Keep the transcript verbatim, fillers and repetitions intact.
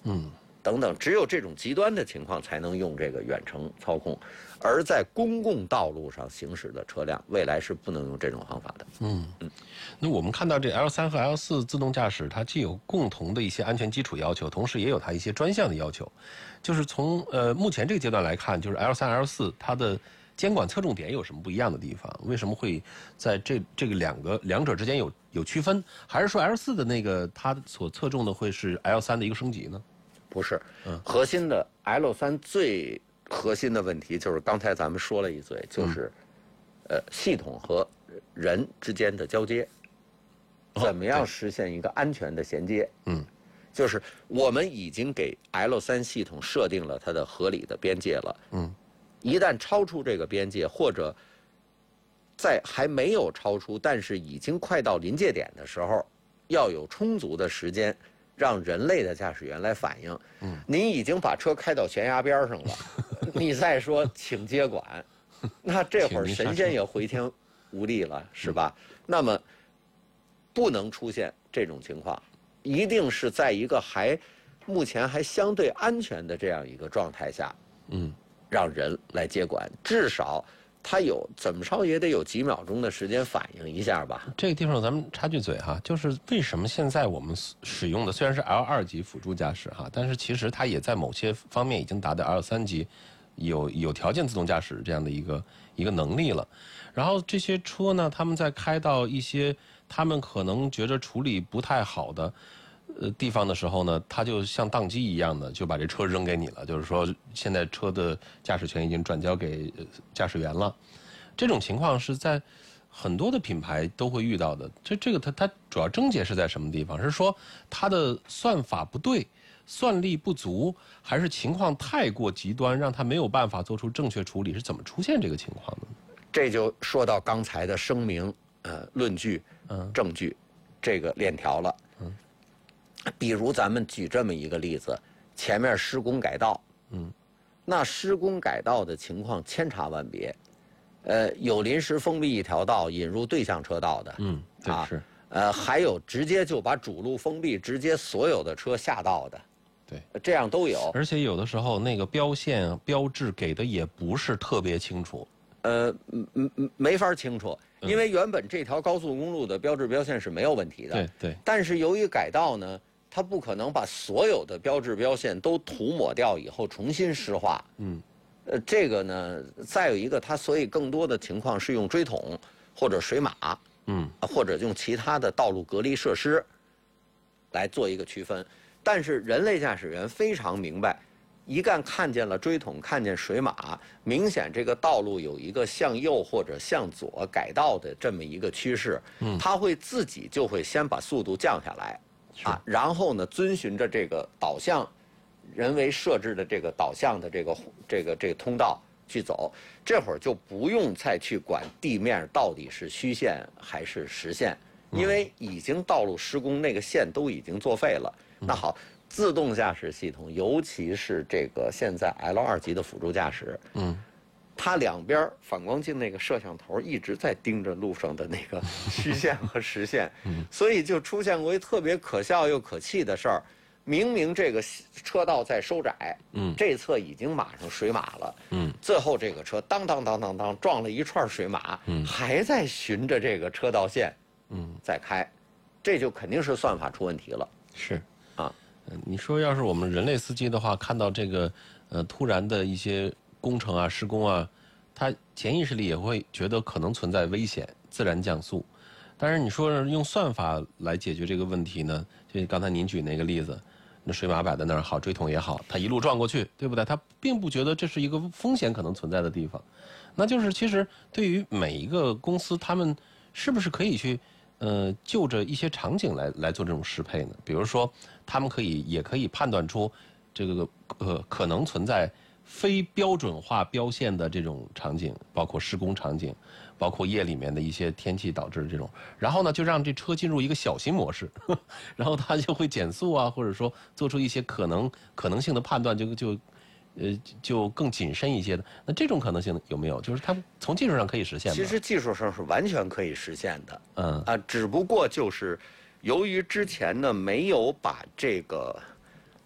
嗯， 等等，只有这种极端的情况才能用这个远程操控，而在公共道路上行驶的车辆，未来是不能用这种方法的。 嗯嗯，那我们看到这 L 三 和 L 四自动驾驶，它既有共同的一些安全基础要求，同时也有它一些专项的要求。就是从呃目前这个阶段来看，就是 L 三 L 四它的监管侧重点有什么不一样的地方？为什么会在这这个两个两者之间有有区分？还是说 L 四的那个它所侧重的会是 L 三的一个升级呢？ 不是，嗯，核心的 L 三最核心的问题就是刚才咱们说了一嘴，就是、嗯、呃系统和人之间的交接，怎么样实现一个安全的衔接？ 嗯， 就是我们已经给 L 三 系统设定了它的合理的边界了。 嗯，一旦超出这个边界，或者在还没有超出，但是已经快到临界点的时候，要有充足的时间让人类的驾驶员来反应。嗯，您已经把车开到悬崖边上了，你再说请接管，那这会儿神仙也回天无力了，是吧？那么不能出现这种情况，一定是在一个还目前还相对安全的这样一个状态下， 嗯， 让人来接管，至少他有怎么着也得有几秒钟的时间反应一下吧。 这个地方咱们插句嘴哈，就是为什么现在我们使用的虽然是 L 二 级辅助驾驶哈，但是其实它也在某些方面已经达到 L 三 级，有有条件自动驾驶这样的一个一个能力了。然后这些车呢，他们在开到一些他们可能觉得处理不太好的呃地方的时候呢，他就像宕机一样的就把这车扔给你了，就是说现在车的驾驶权已经转交给驾驶员了。这种情况是在很多的品牌都会遇到的。这这个它它主要症结是在什么地方？是说它的算法不对，算力不足，还是情况太过极端，让它没有办法做出正确处理？是怎么出现这个情况的？ 这就说到刚才的声明、呃论据、嗯证据这个链条了。嗯，比如咱们举这么一个例子，前面施工改道，嗯，那施工改道的情况千差万别。呃，有临时封闭一条道引入对向车道的， 嗯，对啊，是， 呃，还有直接就把主路封闭，直接所有的车下道的， 对， 这样都有。 而且有的时候那个标线标志给的也不是特别清楚， 呃，嗯嗯，没法清楚，因为原本这条高速公路的标志标线是没有问题的， 对对。 但是由于改道呢，它不可能把所有的标志标线都涂抹掉以后重新施画，嗯。呃，这个呢，再有一个，它所以更多的情况是用锥桶或者水马，嗯，或者用其他的道路隔离设施来做一个区分。但是人类驾驶员非常明白，一旦看见了锥桶，看见水马，明显这个道路有一个向右或者向左改道的这么一个趋势，嗯，他会自己就会先把速度降下来，啊，然后呢，遵循着这个导向。人为设置的这个导向的这个这个这个通道去走，这会儿就不用再去管地面到底是虚线还是实线，因为已经道路施工那个线都已经作废了。那好，自动驾驶系统，尤其是这个现在 L 二 级的辅助驾驶，嗯，它两边反光镜那个摄像头一直在盯着路上的那个虚线和实线，所以就出现过一特别可笑又可气的事儿。明明这个车道在收窄，嗯，这侧已经码上水马了，嗯，最后这个车当当当当当撞了一串水马，嗯，还在循着这个车道线，嗯，在开，这就肯定是算法出问题了。 是啊，你说要是我们人类司机的话，看到这个呃突然的一些工程啊、施工啊，他潜意识里也会觉得可能存在危险，自然降速。但是你说用算法来解决这个问题呢？就刚才您举那个例子。那水马摆在那儿好，锥桶也好，他一路撞过去，对不对？他并不觉得这是一个风险可能存在的地方。那就是其实对于每一个公司，他们是不是可以去呃就着一些场景来来做这种适配呢？比如说，他们可以也可以判断出这个呃可能存在非标准化标线的这种场景，包括施工场景，包括夜里面的一些天气导致的这种，然后呢，就让这车进入一个小型模式，呵然后它就会减速啊，或者说做出一些可能可能性的判断，就就呃就更谨慎一些的。那这种可能性有没有？就是它从技术上可以实现吗？ 其实技术上是完全可以实现的，嗯啊，只不过就是由于之前呢没有把这个